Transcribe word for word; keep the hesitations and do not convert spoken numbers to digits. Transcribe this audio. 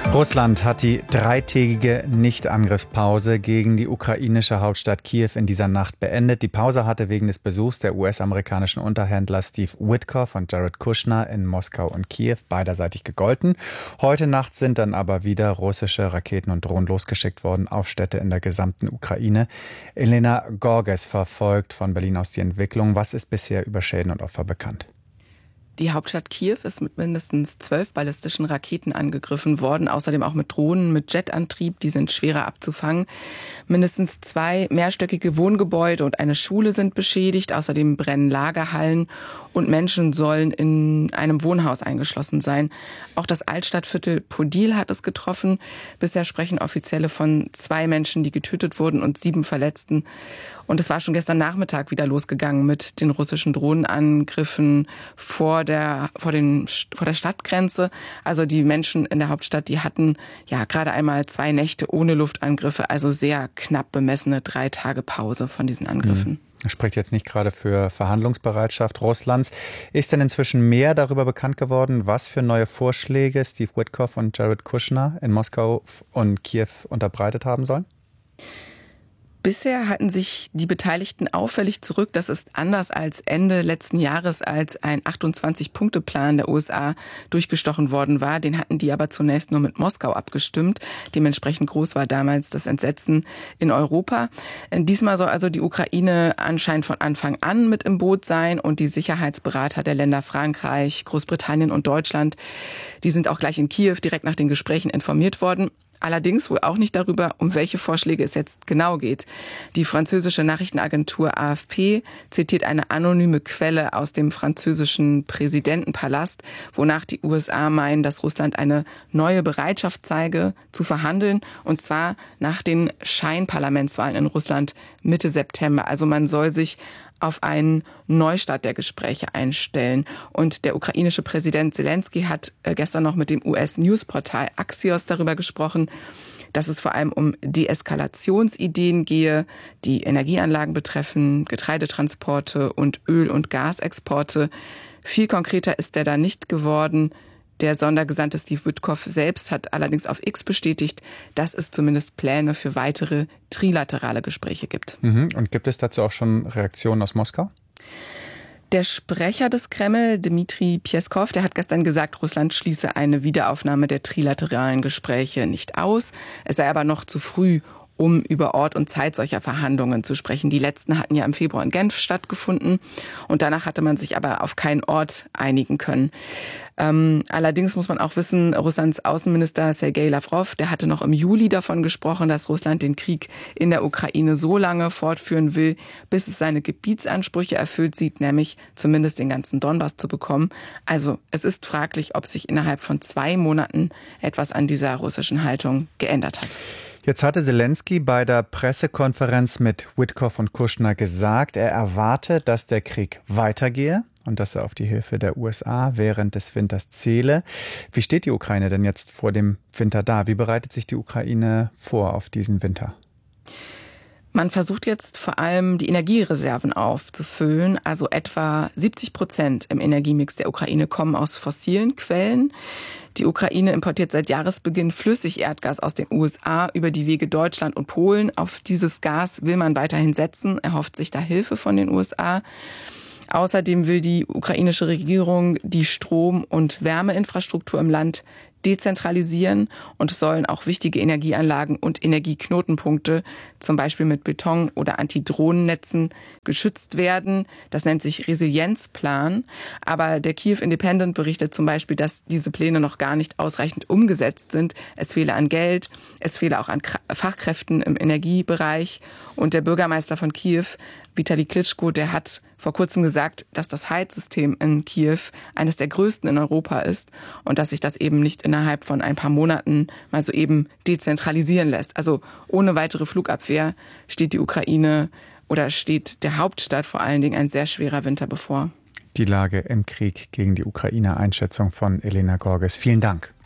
Russland hat die dreitägige Nichtangriffspause gegen die ukrainische Hauptstadt Kiew in dieser Nacht beendet. Die Pause hatte wegen des Besuchs der U S-amerikanischen Unterhändler Steve Witkoff und Jared Kushner in Moskau und Kiew beiderseitig gegolten. Heute Nacht sind dann aber wieder russische Raketen und Drohnen losgeschickt worden auf Städte in der gesamten Ukraine. Elena Gorges verfolgt von Berlin aus die Entwicklung. Was ist bisher über Schäden und Opfer bekannt? Die Hauptstadt Kiew ist mit mindestens zwölf ballistischen Raketen angegriffen worden, außerdem auch mit Drohnen mit Jetantrieb, die sind schwerer abzufangen. Mindestens zwei mehrstöckige Wohngebäude und eine Schule sind beschädigt, außerdem brennen Lagerhallen und Menschen sollen in einem Wohnhaus eingeschlossen sein. Auch das Altstadtviertel Podil hat es getroffen. Bisher sprechen Offizielle von zwei Menschen, die getötet wurden und sieben Verletzten. Und es war schon gestern Nachmittag wieder losgegangen mit den russischen Drohnenangriffen vor der, vor den, vor der Stadtgrenze. Also die Menschen in der Hauptstadt, die hatten ja gerade einmal zwei Nächte ohne Luftangriffe, also sehr knapp bemessene drei Tage Pause von diesen Angriffen. Hm. Das spricht jetzt nicht gerade für Verhandlungsbereitschaft Russlands. Ist denn inzwischen mehr darüber bekannt geworden, was für neue Vorschläge Steve Witkoff und Jared Kushner in Moskau und Kiew unterbreitet haben sollen? Bisher halten sich die Beteiligten auffällig zurück. Das ist anders als Ende letzten Jahres, als ein achtundzwanzig-Punkte-Plan der U S A durchgestochen worden war. Den hatten die aber zunächst nur mit Moskau abgestimmt. Dementsprechend groß war damals das Entsetzen in Europa. Diesmal soll also die Ukraine anscheinend von Anfang an mit im Boot sein und die Sicherheitsberater der Länder Frankreich, Großbritannien und Deutschland, die sind auch gleich in Kiew direkt nach den Gesprächen informiert worden. Allerdings wohl auch nicht darüber, um welche Vorschläge es jetzt genau geht. Die französische Nachrichtenagentur A F P zitiert eine anonyme Quelle aus dem französischen Präsidentenpalast, wonach die U S A meinen, dass Russland eine neue Bereitschaft zeige, zu verhandeln, und zwar nach den Scheinparlamentswahlen in Russland Mitte September. Also man soll sich auf einen Neustart der Gespräche einstellen. Und der ukrainische Präsident Zelensky hat gestern noch mit dem U S-Newsportal Axios darüber gesprochen, dass es vor allem um Deeskalationsideen gehe, die Energieanlagen betreffen, Getreidetransporte und Öl- und Gasexporte. Viel konkreter ist er da nicht geworden. Der Sondergesandte Steve Witkoff selbst hat allerdings auf X bestätigt, dass es zumindest Pläne für weitere trilaterale Gespräche gibt. Mhm. Und gibt es dazu auch schon Reaktionen aus Moskau? Der Sprecher des Kreml, Dmitri Peskov, der hat gestern gesagt, Russland schließe eine Wiederaufnahme der trilateralen Gespräche nicht aus. Es sei aber noch zu früh, um über Ort und Zeit solcher Verhandlungen zu sprechen. Die letzten hatten ja im Februar in Genf stattgefunden und danach hatte man sich aber auf keinen Ort einigen können. Ähm, allerdings muss man auch wissen, Russlands Außenminister Sergei Lavrov, der hatte noch im Juli davon gesprochen, dass Russland den Krieg in der Ukraine so lange fortführen will, bis es seine Gebietsansprüche erfüllt sieht, nämlich zumindest den ganzen Donbass zu bekommen. Also es ist fraglich, ob sich innerhalb von zwei Monaten etwas an dieser russischen Haltung geändert hat. Jetzt hatte Zelensky bei der Pressekonferenz mit Witkoff und Kushner gesagt, er erwarte, dass der Krieg weitergehe und dass er auf die Hilfe der U S A während des Winters zähle. Wie steht die Ukraine denn jetzt vor dem Winter da? Wie bereitet sich die Ukraine vor auf diesen Winter? Man versucht jetzt vor allem die Energiereserven aufzufüllen. Also etwa siebzig Prozent im Energiemix der Ukraine kommen aus fossilen Quellen. Die Ukraine importiert seit Jahresbeginn Flüssigerdgas aus den U S A über die Wege Deutschland und Polen. Auf dieses Gas will man weiterhin setzen, erhofft sich da Hilfe von den U S A. Außerdem will die ukrainische Regierung die Strom- und Wärmeinfrastruktur im Land dezentralisieren und es sollen auch wichtige Energieanlagen und Energieknotenpunkte, zum Beispiel mit Beton- oder Antidrohnennetzen, geschützt werden. Das nennt sich Resilienzplan. Aber der Kiew Independent berichtet zum Beispiel, dass diese Pläne noch gar nicht ausreichend umgesetzt sind. Es fehle an Geld, es fehle auch an Fachkräften im Energiebereich. Und der Bürgermeister von Kiew, Vitali Klitschko, der hat vor kurzem gesagt, dass das Heizsystem in Kiew eines der größten in Europa ist und dass sich das eben nicht innerhalb von ein paar Monaten mal so eben dezentralisieren lässt. Also ohne weitere Flugabwehr steht die Ukraine oder steht der Hauptstadt vor allen Dingen ein sehr schwerer Winter bevor. Die Lage im Krieg gegen die Ukraine, Einschätzung von Elena Gorges. Vielen Dank.